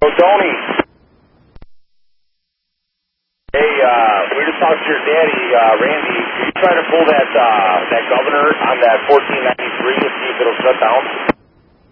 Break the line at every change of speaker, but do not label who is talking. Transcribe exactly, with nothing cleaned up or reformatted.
So, Tony. Hey, uh, we just talked to your daddy, uh, Randy. Are you trying to pull that, uh, that governor on that fourteen ninety-three and see if it'll shut down?